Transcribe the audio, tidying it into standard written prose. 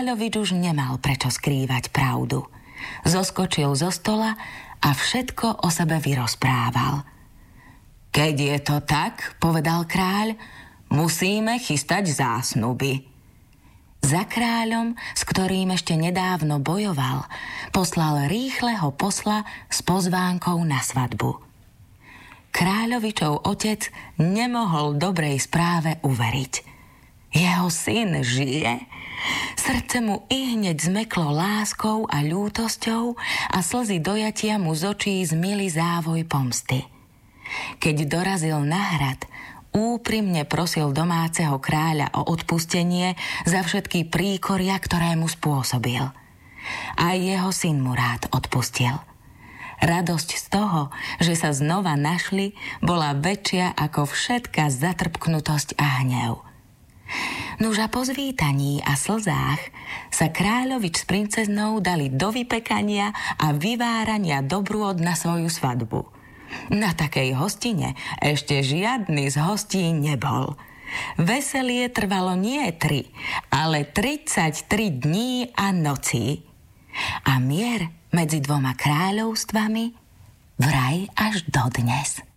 Kráľovič už nemal prečo skrývať pravdu. Zoskočil zo stola a všetko o sebe vyrozprával. Keď je to tak, povedal kráľ, musíme chystať zásnuby. Za kráľom, s ktorým ešte nedávno bojoval, poslal rýchleho posla s pozvánkou na svadbu. Kráľovičov otec nemohol dobrej správe uveriť. Jeho syn žije? Srdce mu ihneď zmeklo láskou a ľútosťou a slzy dojatia mu z očí zmili závoj pomsty. Keď dorazil na hrad, úprimne prosil domáceho kráľa o odpustenie za všetky príkoria, ktoré mu spôsobil. Aj jeho syn mu rád odpustil. Radosť z toho, že sa znova našli, bola väčšia ako všetká zatrpknutosť a hnev. Nuž a po zvítaní a slzách sa kráľovič s princeznou dali do vypekania a vyvárania dobrôd na svoju svadbu. Na takej hostine ešte žiadny z hostí nebol. Veselie trvalo nie 3, ale 33 dní a nocí. A mier medzi dvoma kráľovstvami vraj až dodnes.